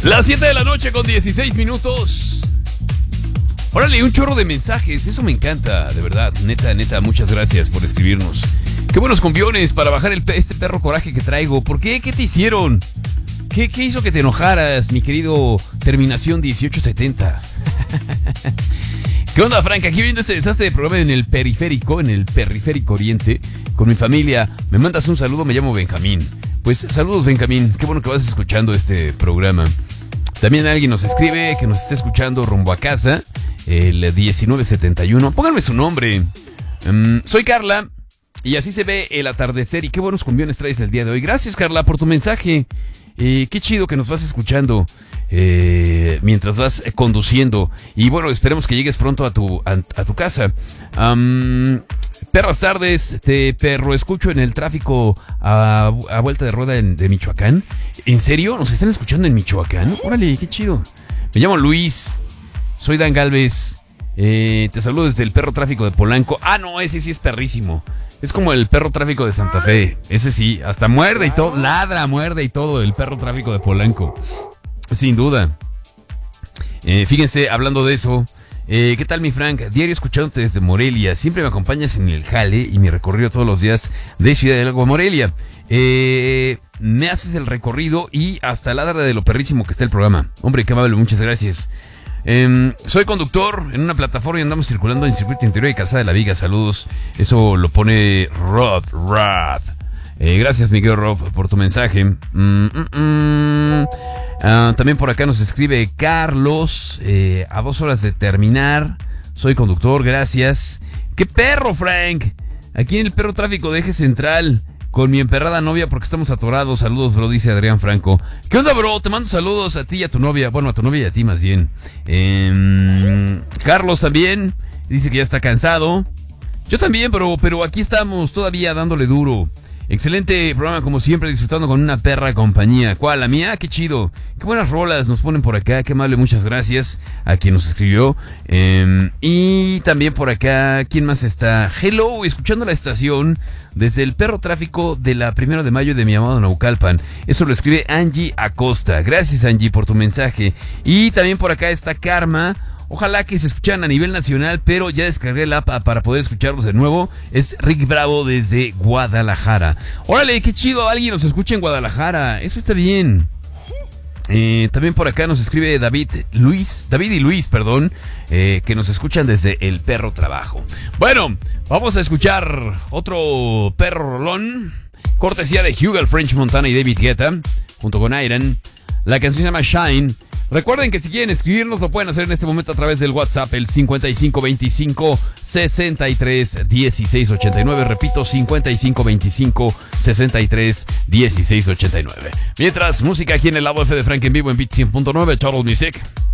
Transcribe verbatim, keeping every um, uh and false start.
Las siete de la noche con dieciséis minutos. Órale, un chorro de mensajes, eso me encanta, de verdad, neta, neta, muchas gracias por escribirnos. Qué buenos cumbiones para bajar el, este perro coraje que traigo. ¿Por qué? ¿Qué te hicieron? ¿Qué, qué hizo que te enojaras, mi querido Terminación dieciocho setenta? ¿Qué onda, Frank? Aquí viendo este desastre de programa en el periférico, en el periférico oriente, con mi familia. Me mandas un saludo, me llamo Benjamín. Pues saludos, Benjamín, qué bueno que vas escuchando este programa. También alguien nos escribe que nos está escuchando rumbo a casa, el diecinueve setenta y uno. Pónganme su nombre. Um, soy Carla y así se ve el atardecer. Y qué buenos cumbiones traes el día de hoy. Gracias, Carla, por tu mensaje. Eh, qué chido que nos vas escuchando eh, mientras vas conduciendo. Y bueno, esperemos que llegues pronto a tu, a, a tu casa. Um, perras tardes, te perro escucho en el tráfico a, a vuelta de rueda en, de Michoacán. ¿En serio? ¿Nos están escuchando en Michoacán? Órale, qué chido. Me llamo Luis, soy Dan Galvez. Eh, te saludo desde el perro tráfico de Polanco. Ah, no, ese sí es perrísimo. Es como el perro tráfico de Santa Fe. Ese sí, hasta muerde y todo, ladra, muerde y todo, el perro tráfico de Polanco. Sin duda. Eh, fíjense, hablando de eso, eh, ¿qué tal, mi Frank? Diario escuchándote desde Morelia. Siempre me acompañas en el jale y mi recorrido todos los días de Ciudad de Algo a Morelia. Eh, me haces el recorrido y hasta ladra de lo perrísimo que está el programa. Hombre, qué amable, muchas gracias. Eh, soy conductor en una plataforma y andamos circulando en circuito interior y Calzada de la Viga. Saludos. Eso lo pone Rob Rad. Eh, gracias, Miguel Rob, por tu mensaje. Mm, mm, mm. Uh, también por acá nos escribe Carlos. Eh, a dos horas de terminar. Soy conductor, gracias. ¡Qué perro, Frank! Aquí en el perro tráfico de Eje Central. Con mi emperrada novia porque estamos atorados. Saludos, bro, dice Adrián Franco. ¿Qué onda, bro? Te mando saludos a ti y a tu novia. Bueno, a tu novia y a ti más bien. Eh, Carlos también. Dice que ya está cansado. Yo también, bro, pero aquí estamos todavía dándole duro. Excelente programa, como siempre, disfrutando con una perra compañía. ¿Cuál? ¿La mía? ¡Qué chido! ¡Qué buenas rolas nos ponen por acá! ¡Qué amable! Muchas gracias a quien nos escribió. Eh, y también por acá, ¿quién más está? Hello, escuchando la estación desde el perro tráfico de la primero de mayo de mi amado Naucalpan. Eso lo escribe Angie Acosta. Gracias, Angie, por tu mensaje. Y también por acá está Karma. Ojalá que se escucharan a nivel nacional, pero ya descargué el app para poder escucharlos de nuevo. Es Rick Bravo desde Guadalajara. Órale, qué chido, alguien nos escucha en Guadalajara. Eso está bien. Eh, también por acá nos escribe David Luis, David y Luis, perdón, eh, que nos escuchan desde el perro trabajo. Bueno, vamos a escuchar otro perro rolón, cortesía de Hugo French Montana y David Guetta, junto con Iron. La canción se llama Shine. Recuerden que si quieren escribirnos lo pueden hacer en este momento a través del WhatsApp, el cincuenta y cinco veinticinco sesenta y tres dieciséis ochenta y nueve. Repito, cincuenta y cinco veinticinco sesenta y tres dieciséis ochenta y nueve. Mientras, música aquí en el lado F de Frank en vivo en Beat cien punto nueve, Total Music.